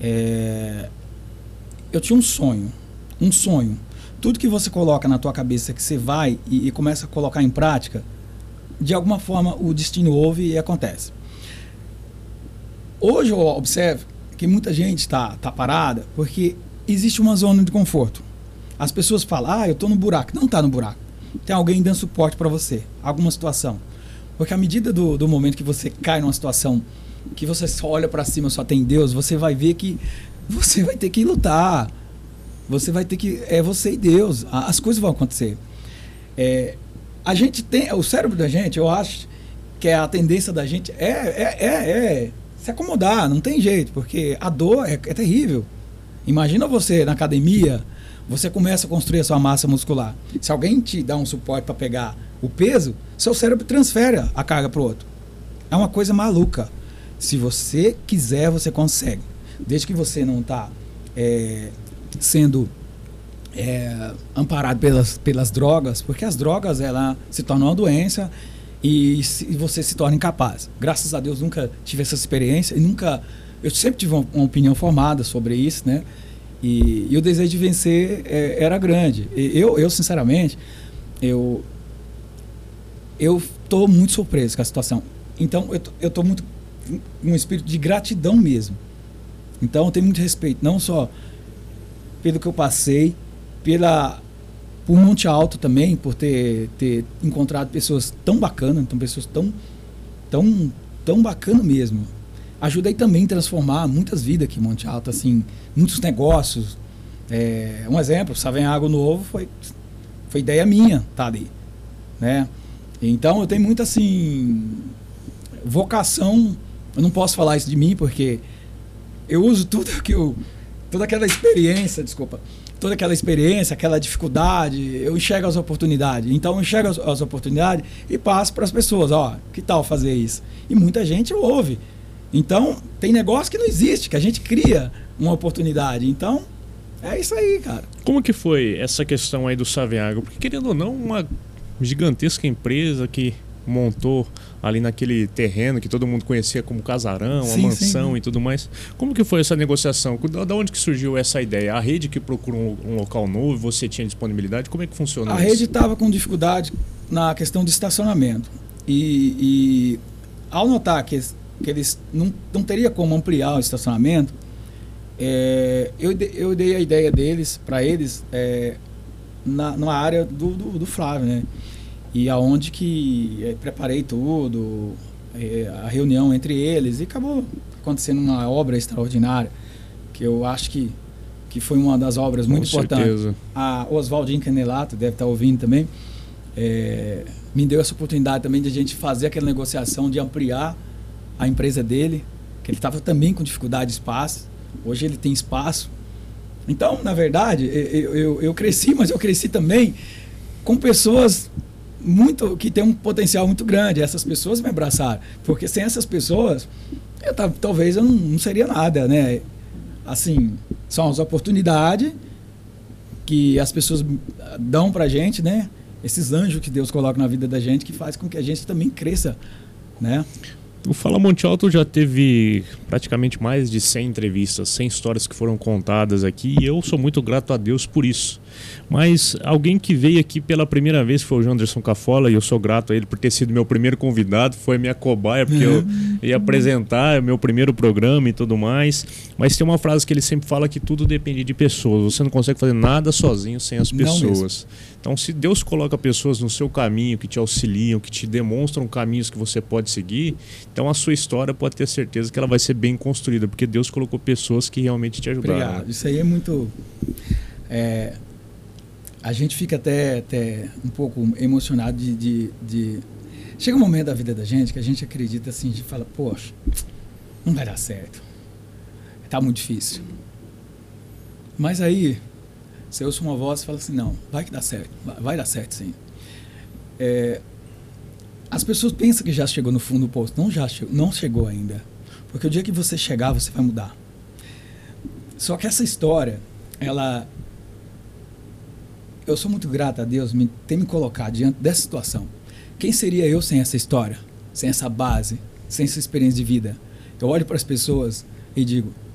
Eu tinha um sonho. Tudo que você coloca na tua cabeça, que você vai e começa a colocar em prática, de alguma forma o destino ouve e acontece. Hoje eu observo que muita gente está parada porque existe uma zona de conforto. As pessoas falam, eu estou no buraco. Não está no buraco. Tem alguém dando suporte para você, alguma situação. Porque à medida do momento que você cai numa situação que você só olha para cima, só tem Deus, você vai ver que você vai ter que lutar. Você vai ter que... É você e Deus. As coisas vão acontecer. A gente tem... O cérebro da gente, eu acho que a tendência da gente se acomodar. Não tem jeito, porque a dor é terrível. Imagina você na academia, você começa a construir a sua massa muscular. Se alguém te dá um suporte para pegar o peso, seu cérebro transfere a carga para o outro. É uma coisa maluca. Se você quiser, você consegue. Desde que você não está sendo amparado pelas drogas, porque as drogas ela se tornam uma doença e você se torna incapaz. Graças a Deus nunca tive essa experiência e eu sempre tive uma opinião formada sobre isso, né? E o desejo de vencer era grande. Eu sinceramente, eu estou muito surpreso com a situação. Então, eu estou muito com um espírito de gratidão mesmo. Então, eu tenho muito respeito, não só pelo que eu passei, por Monte Alto também, por ter encontrado pessoas tão bacanas, pessoas tão bacanas mesmo. Ajudei também a transformar muitas vidas aqui em Monte Alto, assim, muitos negócios. Um exemplo, Savenhago Novo foi ideia minha, tá ali, né? Então eu tenho muita, assim, vocação. Eu não posso falar isso de mim, porque eu uso toda aquela experiência, aquela dificuldade, eu enxergo as oportunidades. Então eu enxergo as oportunidades e passo para as pessoas, que tal fazer isso? E muita gente ouve. Então, tem negócio que não existe, que a gente cria uma oportunidade. Então, é isso aí, cara. Como que foi essa questão aí do Savenhago? Porque, querendo ou não, uma gigantesca empresa que montou ali naquele terreno que todo mundo conhecia como casarão, uma mansão e tudo mais. Como que foi essa negociação? Da onde que surgiu essa ideia? A rede que procurou um local novo, você tinha disponibilidade? Como é que funcionou isso? A rede estava com dificuldade na questão de estacionamento. E ao notar que eles não teria como ampliar o estacionamento, eu dei a ideia deles para eles na área do Flávio, né? E aonde que preparei tudo, a reunião entre eles, e acabou acontecendo uma obra extraordinária, que eu acho que foi uma das obras muito importantes. A Oswaldinho Canelato deve estar ouvindo também, me deu essa oportunidade também de a gente fazer aquela negociação de ampliar a empresa dele, que ele estava também com dificuldade de espaço. Hoje ele tem espaço. Então, na verdade, eu cresci, mas eu cresci também com pessoas que têm um potencial muito grande. Essas pessoas me abraçaram, porque sem essas pessoas, talvez eu não seria nada, né? Assim, são as oportunidades que as pessoas dão pra gente, né? Esses anjos que Deus coloca na vida da gente, que faz com que a gente também cresça, né? O Fala Monte Alto já teve praticamente mais de 100 entrevistas, 100 histórias que foram contadas aqui, e eu sou muito grato a Deus por isso. Mas alguém que veio aqui pela primeira vez foi o Janderson Cafola, e eu sou grato a ele por ter sido meu primeiro convidado, foi minha cobaia, porque eu ia apresentar o meu primeiro programa e tudo mais. Mas tem uma frase que ele sempre fala, que tudo depende de pessoas, você não consegue fazer nada sozinho sem as pessoas. Então, se Deus coloca pessoas no seu caminho, que te auxiliam, que te demonstram caminhos que você pode seguir, então a sua história pode ter certeza que ela vai ser bem construída, porque Deus colocou pessoas que realmente te ajudaram. Obrigado. Isso aí é muito... a gente fica até um pouco emocionado de... Chega um momento da vida da gente que a gente acredita assim, a gente fala, poxa, não vai dar certo. Tá muito difícil. Mas aí... Você ouça uma voz e fala assim, não, vai que dá certo, vai dar certo sim. As pessoas pensam que já chegou no fundo do poço, não chegou ainda. Porque o dia que você chegar, você vai mudar. Só que essa história, eu sou muito grato a Deus ter me colocado diante dessa situação. Quem seria eu sem essa história, sem essa base, sem essa experiência de vida? Eu olho para as pessoas e digo,